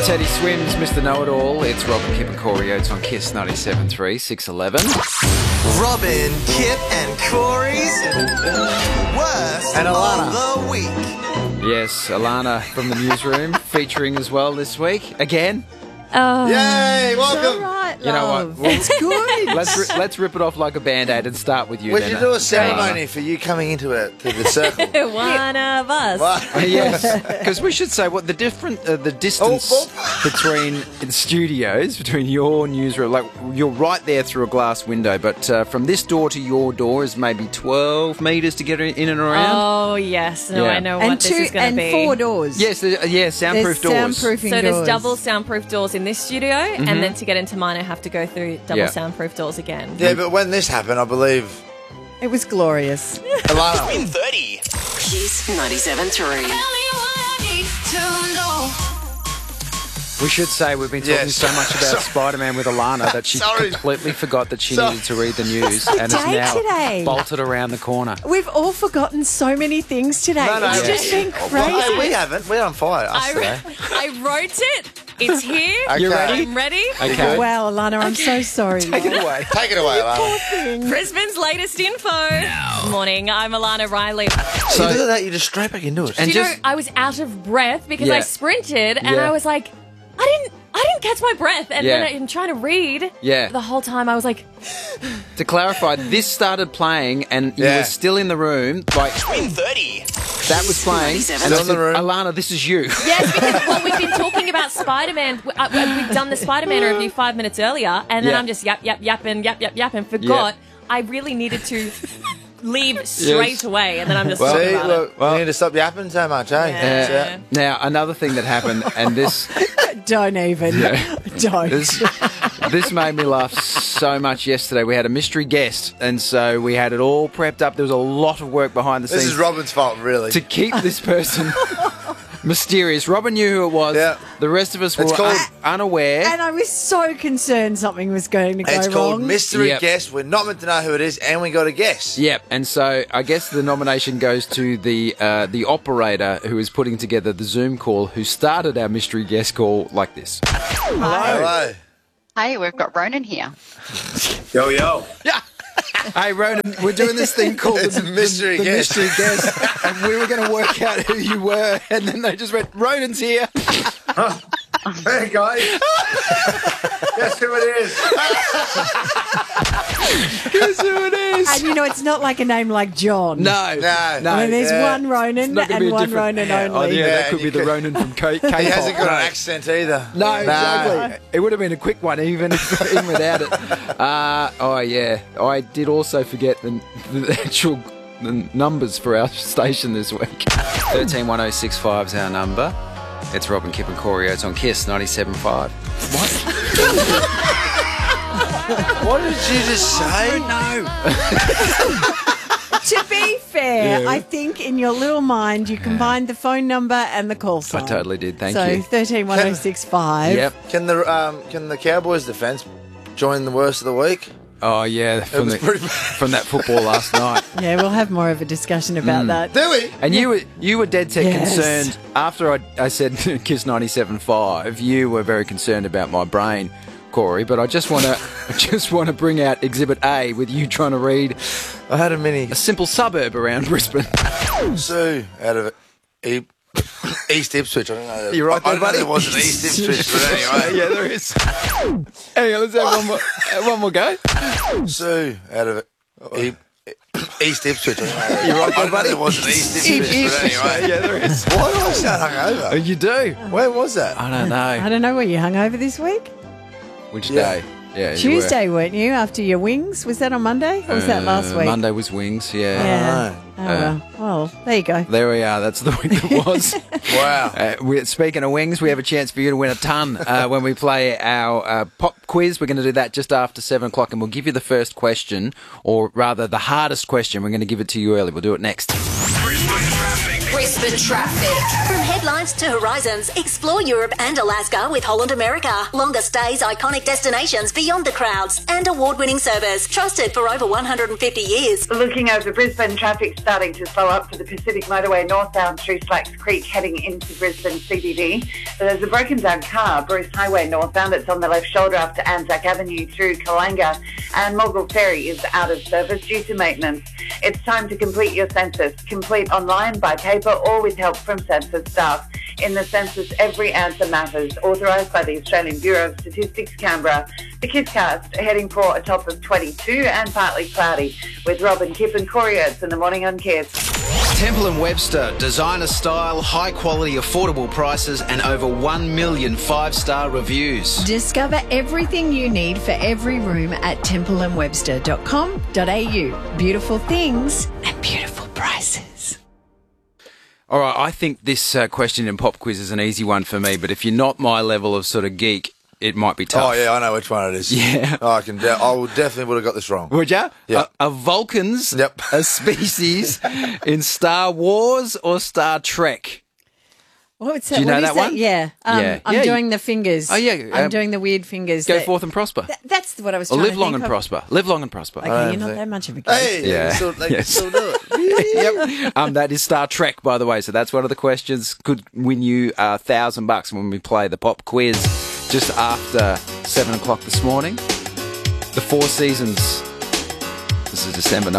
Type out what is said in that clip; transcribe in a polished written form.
Teddy Swims, Mr. Know-It-All. It's Robin, Kip and Corey Oates on KISS 97.3, 6:11. Robin, Kip and Corey's Worst And Alana. of the Week. Yes, Alana from the newsroom featuring as well this week. Again. Oh, Yay, welcome. all right, You know what? love. Well, It's good. Let's rip it off like a Band-Aid and start with you. We then, should do a Alana. ceremony for you coming into it, to the circle. One of us. Yes, because we should say what the distance between the studios, between your newsroom, like you're right there through a glass window, but from this door to your door is maybe 12 metres to get in and around. Oh, yes. No, Yeah. I know what And this is going to be. 4 doors. Yes, soundproof doors. Soundproofing So there's doors. double soundproof doors in this studio, and then to get into mine, I have to go through double Yeah. soundproof doors again. Yeah, but when this happened, I believe It was glorious. Alana. 30. KISS 97.3. We should say we've been talking Yes. so much about Spider-Man with Alana that she Sorry. completely forgot that she Sorry. needed to read the news and is day now today. bolted around the corner. We've all forgotten so many things today. No, It's yeah. just been Well, crazy. hey, we haven't. We're on fire, us today. I wrote it. It's here. You Okay. ready? I'm ready. Okay. Wow, Alana, I'm so sorry. Take it away. Take it away, Alana. Brisbane's latest info. Good morning. I'm Alana Riley. So, look at that, you just straight back into it. And Do you know, just- I was out of breath because Yeah. I sprinted, and Yeah. I was like, I didn't catch my breath, and Yeah. then I'm trying to read. Yeah. The whole time I was like, To clarify, this started playing and you Yeah. were still in the room, like 30. that was playing, and I Still in the said, room. Alana, this is you. yes, because we've been talking about Spider-Man. We've done the Spider-Man review 5 minutes earlier, and then Yeah. I'm just yapping, forgot. I really needed to leave straight away, and then I'm just See, talking about look, we need to stop yapping so much, eh? Yeah. Now, another thing that happened, and this Don't even. Don't. this made me laugh so much yesterday. We had a mystery guest, and so we had it all prepped up. There was a lot of work behind the This scenes is Robin's fault, really. to keep this person mysterious. Robin knew who it was. Yeah. The rest of us It's were called- unaware. And I was so concerned something was going to go It's wrong. called Mystery Yep. Guest. We're not meant to know who it is, and we got a guess. Yep, and so I guess the nomination goes to the operator who is putting together the Zoom call, who started our mystery guest call like this. Hello. Hey, we've got Ronan here. Yo, yo. Hey, Ronan, we're doing this thing called It's a mystery the guest. mystery guest, and we were going to work out who you were, and then they just went, Ronan's here. Hey, guys. Guess who it is? Guess who it is? And you know, it's not like a name like John. No. No. no. I mean, there's Yeah. one Ronan Not gonna be and a one different- Ronan Oh, only. yeah, that Yeah, could be you the could- Ronan from K-pop. He hasn't got No. an accent either. No, exactly. It would have been a quick one, even without it. Oh yeah, I did also forget the actual numbers for our station this week. 131065 is our number. It's Robin, Kip and Corey Oates on KISS 97.5. What did you just say? No. To be fair, Yeah. I think in your little mind you combined the phone number and the call I sign. totally did. Thank so you. 131065. Yep. Can the Cowboys defense join the worst of the week? Oh yeah, from, was pretty bad. from that football last night. Yeah, we'll have more of a discussion about that. Do we? And you were dead set Yes. concerned after I said KISS 97.5. You were very concerned about my brain, Corey. But I just want to bring out Exhibit A with you trying to read I had a mini a simple suburb around Brisbane. Sue out of East Ipswich. I don't know. You're right there, I don't know buddy. there was an East Ipswich, but anyway. Yeah, there is. Hang on, let's have one more go. Sue out of East Ipswich. I don't know. You're right I there, don't know buddy. there was an East Ipswich, but anyway. Yeah, there is. Why do I sound Oh, hungover? you do? Where was that? I don't I know. don't know, were you hungover this week? Which Yeah. day? Yeah, you Tuesday, weren't you, after your wings? Was that on Monday? Or was that last week? Monday was wings, yeah. Yeah. Oh, well, there you go. There we are. That's the week it was. Wow. Speaking of wings, we have a chance for you to win a ton when we play our pop quiz. We're going to do that just after 7 o'clock, and we'll give you the first question, or rather the hardest question. We're going to give it to you early. We'll do it next. Brisbane traffic. From headline Sidelines to horizons. Explore Europe and Alaska with Holland America. Longer stays, iconic destinations beyond the crowds, and award-winning service. Trusted for over 150 years. Looking over Brisbane, traffic starting to slow up for the Pacific Motorway northbound through Slacks Creek heading into Brisbane CBD. There's a broken down car, Bruce Highway northbound. It's on the left shoulder up to Anzac Avenue through Kalanga, and Mogul Ferry is out of service due to maintenance. It's time to complete your census. Complete online, by paper, or with help from census staff. In the census, every answer matters. Authorised by the Australian Bureau of Statistics, Canberra. The Kisscast heading for a top of 22 and partly cloudy, with Robin Kipp and Corey Oates in the morning on Kiss. Temple & Webster, designer style, high quality, affordable prices and over 1 million 5-star reviews. Discover everything you need for every room at templeandwebster.com.au. Beautiful things and beautiful prices. All right, I think this question in pop quiz is an easy one for me, but if you're not my level of sort of geek, it might be tough. Oh, yeah, I know which one it is. Yeah. I definitely would have got this wrong. Would ya? Yeah. Are Vulcans Yep. a species in Star Wars or Star Trek? What's Do you know what is that one? Yeah. Yeah. I'm Yeah, doing the fingers. Oh, yeah, I'm doing the weird fingers. Go forth and prosper. That's what I was Or trying live to long think and of. prosper. Live long and prosper. Okay, you're not that much of a geek. Hey, Yeah. they can Yes. still do it. Yep. That is Star Trek, by the way. So that's one of the questions. Could win you $1,000 when we play the pop quiz just after 7 o'clock this morning. The Four Seasons. This is December